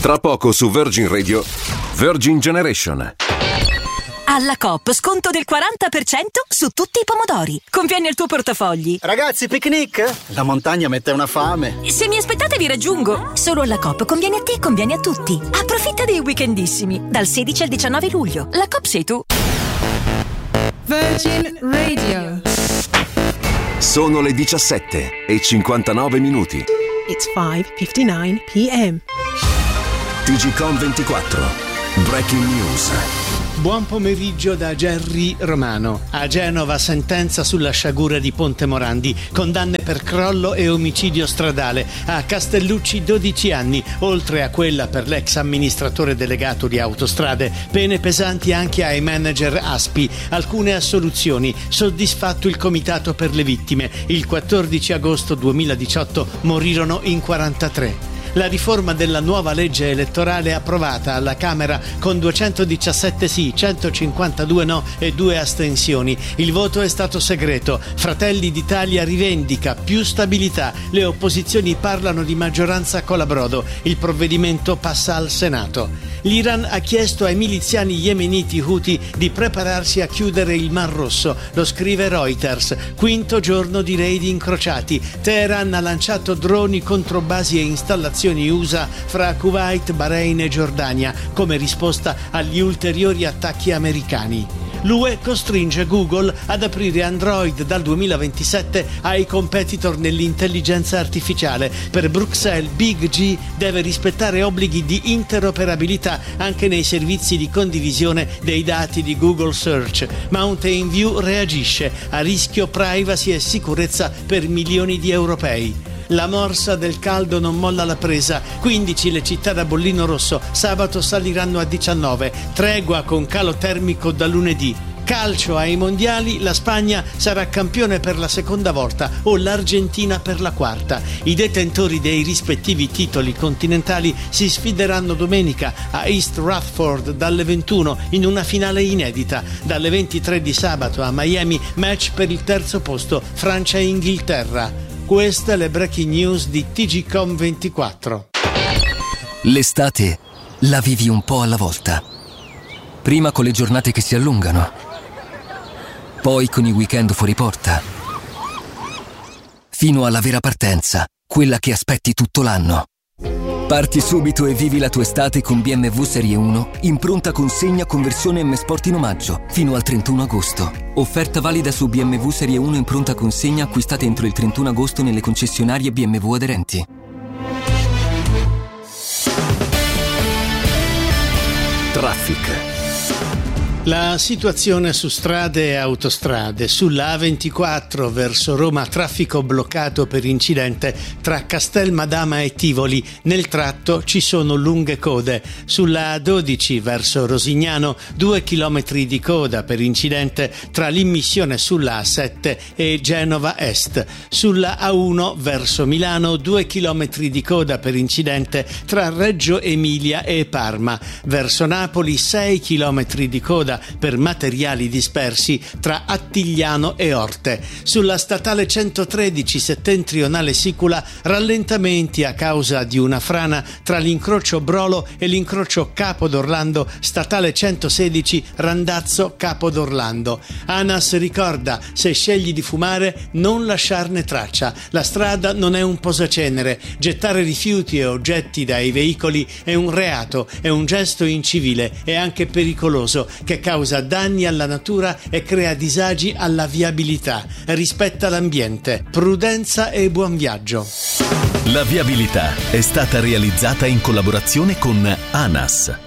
Tra poco su Virgin Radio, Virgin Generation. Alla Coop sconto del 40% su tutti i pomodori. Conviene al tuo portafogli. Ragazzi, picnic? La montagna mette una fame. Se mi aspettate vi raggiungo. Solo alla Coop conviene a te, conviene a tutti. Approfitta dei weekendissimi dal 16 al 19 luglio. La Coop sei tu. Virgin Radio. Sono le 17:59. It's 5:59 p.m. TGcom 24. Breaking news. Buon pomeriggio da Gerry Romano. A Genova sentenza sulla sciagura di Ponte Morandi, condanne per crollo e omicidio stradale. A Castellucci 12 anni, oltre a quella per l'ex amministratore delegato di Autostrade. Pene pesanti anche ai manager ASPI. Alcune assoluzioni. Soddisfatto il comitato per le vittime. Il 14 agosto 2018 morirono in 43. La riforma della nuova legge elettorale approvata alla Camera con 217 sì, 152 no e 2 astensioni. Il voto è stato segreto. Fratelli d'Italia rivendica più stabilità. Le opposizioni parlano di maggioranza colabrodo. Il provvedimento passa al Senato. L'Iran ha chiesto ai miliziani yemeniti Houthi di prepararsi a chiudere il Mar Rosso. Lo scrive Reuters. Quinto giorno di raid incrociati. Teheran ha lanciato droni contro basi e installazioni USA fra Kuwait, Bahrain e Giordania come risposta agli ulteriori attacchi americani. L'UE costringe Google ad aprire Android dal 2027 ai competitor nell'intelligenza artificiale. Per Bruxelles, Big G deve rispettare obblighi di interoperabilità anche nei servizi di condivisione dei dati di Google Search. Mountain View reagisce a rischio privacy e sicurezza per milioni di europei. La morsa del caldo non molla la presa. 15 le città da bollino rosso. Sabato saliranno a 19. Tregua con calo termico da lunedì. Calcio ai mondiali, la Spagna sarà campione per la seconda volta o l'Argentina per la quarta. I detentori dei rispettivi titoli continentali si sfideranno domenica a East Rutherford dalle 21 in una finale inedita. Dalle 23 di sabato a Miami, match per il terzo posto Francia e Inghilterra. Queste le breaking news di TGcom 24. L'estate la vivi un po' alla volta. Prima con le giornate che si allungano, poi con i weekend fuori porta, fino alla vera partenza, quella che aspetti tutto l'anno. Parti subito e vivi la tua estate con BMW Serie 1 in pronta consegna con versione M Sport in omaggio fino al 31 agosto. Offerta valida su BMW Serie 1 in pronta consegna acquistate entro il 31 agosto nelle concessionarie BMW aderenti. Traffic. La situazione su strade e autostrade. Sulla A24 verso Roma, traffico bloccato per incidente tra Castelmadama e Tivoli. Nel tratto ci sono lunghe code. Sulla A12 verso Rosignano, 2 chilometri di coda per incidente tra l'immissione sulla A7 e Genova Est. Sulla A1 verso Milano, 2 chilometri di coda per incidente tra Reggio Emilia e Parma. Verso Napoli, 6 chilometri di coda per materiali dispersi tra Attigliano e Orte. Sulla statale 113 settentrionale Sicula, rallentamenti a causa di una frana tra l'incrocio Brolo e l'incrocio Capo d'Orlando, statale 116 Randazzo Capo d'Orlando. ANAS ricorda: se scegli di fumare non lasciarne traccia. La strada non è un posacenere. Gettare rifiuti e oggetti dai veicoli è un reato, è un gesto incivile e anche pericoloso che causa danni alla natura e crea disagi alla viabilità. Rispetta l'ambiente. Prudenza e buon viaggio. La viabilità è stata realizzata in collaborazione con ANAS.